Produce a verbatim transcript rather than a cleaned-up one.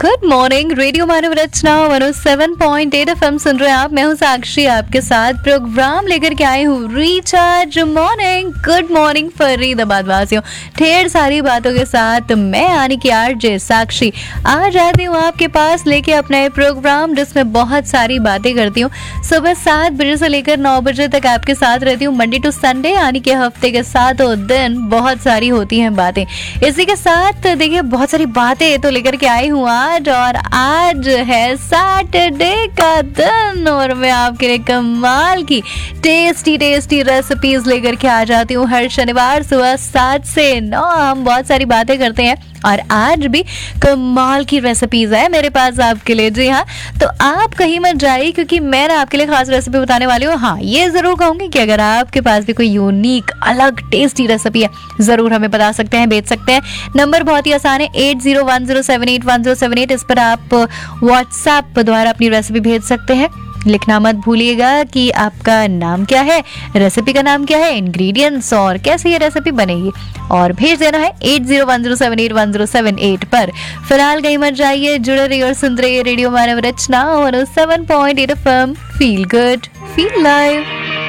Good morning, radio मानव रचना एक सौ सात पॉइंट आठ एफएम सुन रहे हैं आप। मैं हूं साक्षी, आपके साथ प्रोग्राम लेकर के आई हूं recharge morning. Good morning Faridabad वासियों, ढेर सारी बातों के साथ मैं आनी की आरजे साक्षी आ जाती हूँ आपके पास लेके अपना ये प्रोग्राम, जिसमें बहुत सारी बातें करती हूँ। सुबह सात बजे से लेकर नौ बजे तक आपके साथ रहती हूँ, मंडे टू संडे, यानी कि हफ्ते के सातों दिन बहुत सारी होती हैं बातें। इसी के साथ देखिए बहुत सारी बातें तो लेकर के आई हूँ आज, और आज है सैटरडे का दिन और मैं आपके लिए कमाल की टेस्टी टेस्टी रेसिपीज लेकर के आ जाती हूँ। हर शनिवार सुबह सात से नौ हम बहुत सारी बातें करते हैं और आज भी कमाल की रेसिपीज है मेरे पास आपके लिए। जी हाँ, तो आप कहीं मत जाइए क्योंकि मैं ना आपके लिए खास रेसिपी बताने वाली हूँ। हाँ, ये जरूर कहूंगी कि अगर आपके पास भी कोई यूनिक अलग टेस्टी रेसिपी है, जरूर हमें बता सकते हैं, भेज सकते हैं। नंबर बहुत ही आसान है, eight zero one zero seven eight one zero seven eight. इस पर आप व्हाट्सएप द्वारा अपनी रेसिपी भेज सकते हैं। लिखना मत भूलिएगा कि आपका नाम क्या है, रेसिपी का नाम क्या है, इंग्रेडिएंट्स और कैसे ये रेसिपी बनेगी, और भेज देना है eight zero one zero seven eight one zero seven eight पर। फिलहाल कहीं मत जाइए, जुड़े रहिए और सुन रहिए रेडियो मानव रचना और seven point eight FM. Feel good, feel live.